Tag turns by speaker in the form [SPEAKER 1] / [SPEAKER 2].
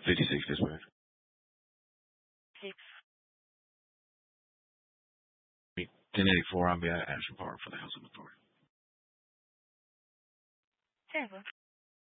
[SPEAKER 1] 56 dispatch. 1084, I'm at Ashland Park for the Housing Authority.
[SPEAKER 2] Terrible.